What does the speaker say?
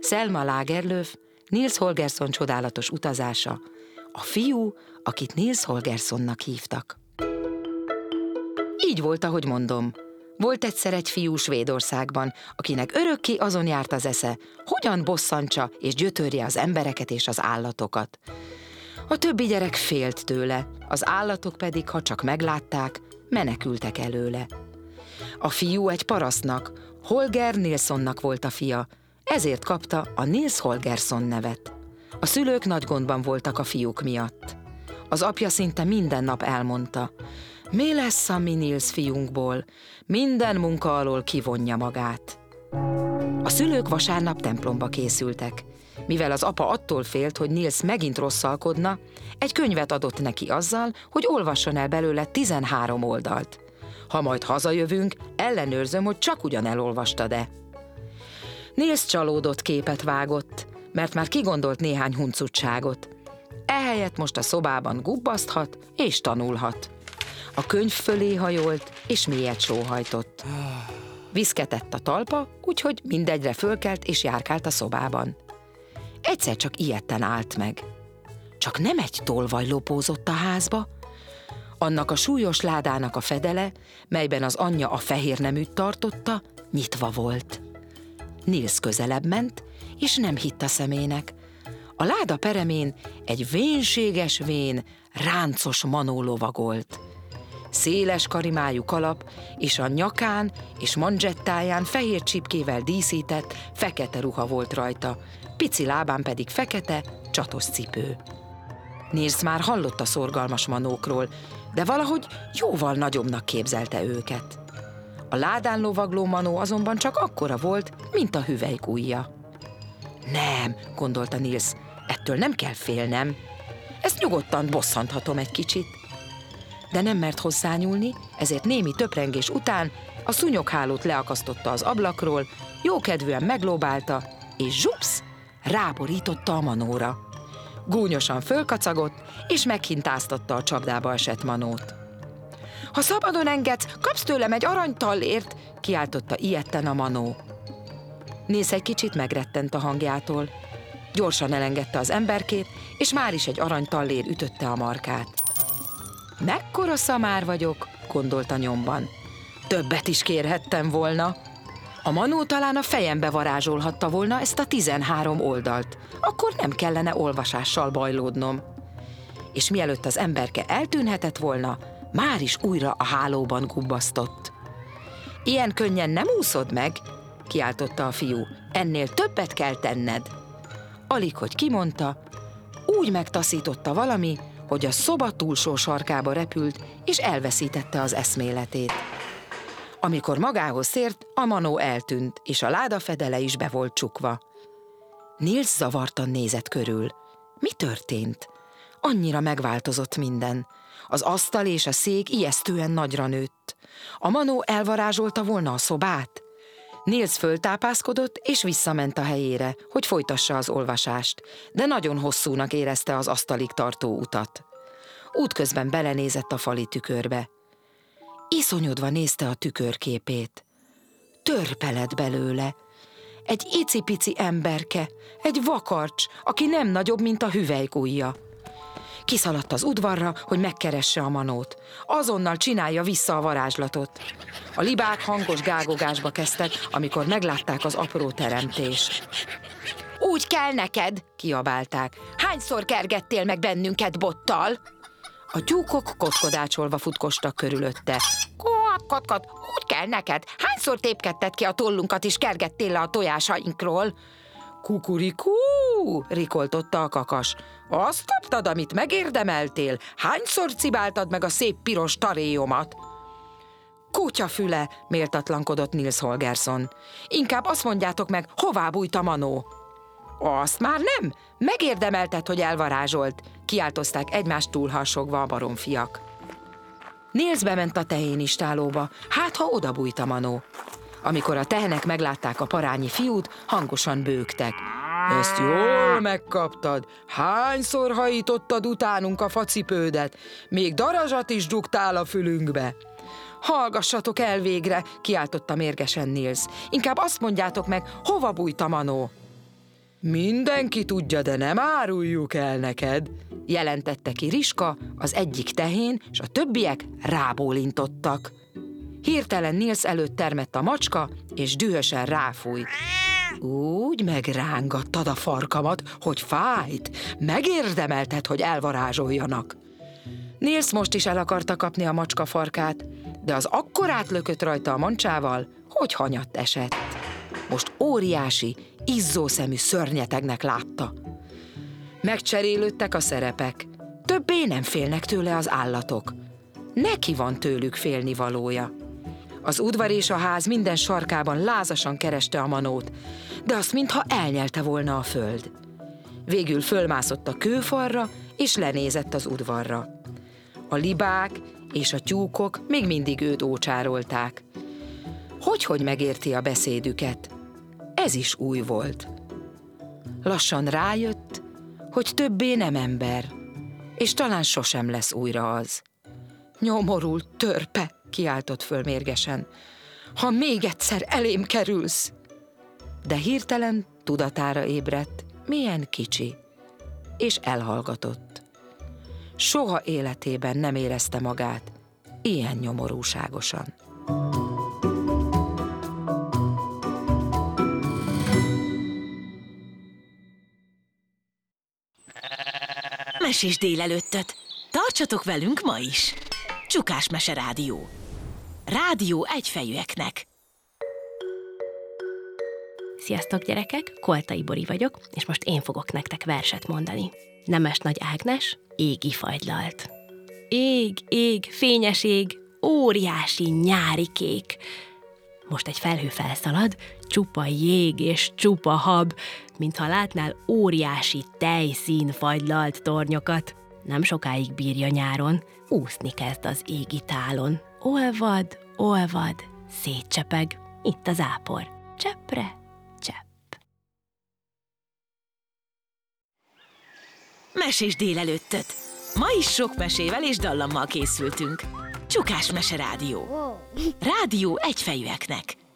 Selma Lagerlöf, Nils Holgersson csodálatos utazása, a fiú, akit Nils Holgerssonnak hívtak. Így volt, ahogy mondom. Volt egyszer egy fiú Svédországban, akinek örökké azon járt az esze, hogyan bosszantsa és gyötörje az embereket és az állatokat. A többi gyerek félt tőle, az állatok pedig, ha csak meglátták, menekültek előle. A fiú egy parasztnak, Holger Nilssonnak volt a fia, ezért kapta a Nils Holgersson nevet. A szülők nagy gondban voltak a fiúk miatt. Az apja szinte minden nap elmondta, mi lesz a mi Nils fiunkból, minden munka alól kivonja magát. A szülők vasárnap templomba készültek. Mivel az apa attól félt, hogy Nils megint rosszalkodna, egy könyvet adott neki azzal, hogy olvasson el belőle 13 oldalt. Ha majd hazajövünk, ellenőrzöm, hogy csak ugyan elolvastad-e. Nils csalódott képet vágott, mert már kigondolt néhány huncutságot. Ehelyett most a szobában gubbaszthat és tanulhat. A könyv fölé hajolt, és mélyet sóhajtott. Viszketett a talpa, úgyhogy mindegyre fölkelt és járkált a szobában. Egyszer csak ijedten állt meg. Csak nem egy tolvaj lopózott a házba. Annak a súlyos ládának a fedele, melyben az anyja a fehér neműt tartotta, nyitva volt. Nils közelebb ment, és nem hitt a szemének. A láda peremén egy vénséges vén, ráncos manó lovagolt. Széles karimájú kalap, és a nyakán és manzsettáján fehér csipkével díszített, fekete ruha volt rajta, pici lábán pedig fekete, csatos cipő. Nils már hallott a szorgalmas manókról, de valahogy jóval nagyobbnak képzelte őket. A ládán lovagló manó azonban csak akkora volt, mint a hüvelykujja. Nem, gondolta Nils, ettől nem kell félnem. Ezt nyugodtan bosszanthatom egy kicsit. De nem mert hozzányúlni, ezért némi töprengés után a szúnyoghálót leakasztotta az ablakról, jókedvűen meglóbálta, és zsupsz, ráborította a manóra. Gúnyosan fölkacagott, és meghintáztatta a csapdába esett manót. Ha szabadon engedsz, kapsz tőlem egy aranytallért, kiáltotta ijedten a manó. Nils egy kicsit megrettent a hangjától. Gyorsan elengedte az emberkét, és már is egy aranytallér ütötte a markát. Mekkora szamár vagyok, gondolta nyomban. Többet is kérhettem volna. A manó talán a fejembe varázsolhatta volna ezt a 13 oldalt. Akkor nem kellene olvasással bajlódnom. És mielőtt az emberke eltűnhetett volna, már is újra a hálóban gubbasztott. Ilyen könnyen nem úszod meg, kiáltotta a fiú. Ennél többet kell tenned. Alig, hogy kimondta, úgy megtaszította valami, hogy a szoba túlsó sarkába repült, és elveszítette az eszméletét. Amikor magához tért, a manó eltűnt, és a láda fedele is be volt csukva. Nils zavartan nézett körül. Mi történt? Annyira megváltozott minden. Az asztal és a szék ijesztően nagyra nőtt. A manó elvarázsolta volna a szobát? Nils föltápászkodott, és visszament a helyére, hogy folytassa az olvasást, de nagyon hosszúnak érezte az asztalig tartó utat. Útközben belenézett a fali tükörbe. Iszonyodva nézte a tükörképét. Törpe lett belőle. Egy icipici emberke, egy vakarcs, aki nem nagyobb, mint a hüvelykujja. Kiszaladt az udvarra, hogy megkeresse a manót. Azonnal csinálja vissza a varázslatot. A libák hangos gágogásba kezdtek, amikor meglátták az apró teremtést. Úgy kell neked, kiabálták. Hányszor kergettél meg bennünket bottal? A tyúkok kotkodácsolva futkostak körülötte. Kot, úgy kell neked. Hányszor tépkedted ki a tollunkat és kergettél le a tojásainkról? Kukurikú, rikoltotta a kakas. Azt kaptad, amit megérdemeltél? Hányszor cibáltad meg a szép piros taréjomat? Kutyafüle, méltatlankodott Nils Holgersson. Inkább azt mondjátok meg, hová bújt a manó? Azt már nem? Megérdemelted, hogy elvarázsolt, kiáltozták egymást túlharsogva a baromfiak. Nils bement a tehénistálóba, hát ha odabújt a manó. Amikor a tehenek meglátták a parányi fiút, hangosan bőgtek. Ezt jól megkaptad, hányszor hajítottad utánunk a facipődet, még darazsat is dugtál a fülünkbe. Hallgassatok el végre, kiáltotta mérgesen Nils. Inkább azt mondjátok meg, hova bújt a manó? Mindenki tudja, de nem áruljuk el neked, jelentette ki Riska az egyik tehén, és a többiek rábólintottak. Hirtelen Nils előtt termett a macska, és dühösen ráfújt. Úgy megrángattad a farkamat, hogy fájt. Megérdemelted, hogy elvarázsoljanak. Nils most is el akarta kapni a macska farkát, de az akkorát lökött rajta a mancsával, hogy hanyatt esett. Most óriási, izzószemű szörnyetegnek látta. Megcserélődtek a szerepek. Többé nem félnek tőle az állatok. Neki van tőlük félnivalója. Az udvar és a ház minden sarkában lázasan kereste a manót, de azt mintha elnyelte volna a föld. Végül fölmászott a kőfalra, és lenézett az udvarra. A libák és a tyúkok még mindig őt ócsárolták. Hogy megérti a beszédüket? Ez is új volt. Lassan rájött, hogy többé nem ember, és talán sosem lesz újra az. Nyomorult törpe, kiáltott föl mérgesen, ha még egyszer elém kerülsz. De hirtelen tudatára ébredt, milyen kicsi, és elhallgatott. Soha életében nem érezte magát ilyen nyomorúságosan. Mesés délelőttöt! Tartsatok velünk ma is! Csukás Mese Rádió. Rádió egyfejűeknek. Sziasztok gyerekek, Koltai Bori vagyok, és most én fogok nektek verset mondani. Nemes Nagy Ágnes, Égi fagylalt. Ég, ég, fényes ég, óriási nyári kék. Most egy felhő felszalad, csupa jég és csupa hab, mintha látnál óriási tejszín fagylalt tornyokat. Nem sokáig bírja nyáron, úszni kezd az égi tálon. Olvad, olvad, szétcsepeg, itt az ápor. Cseppre, csepp. Mesés délelőttöt! Ma is sok mesével és dallammal készültünk. Csukás Mese Rádió. Rádió egyfejűeknek.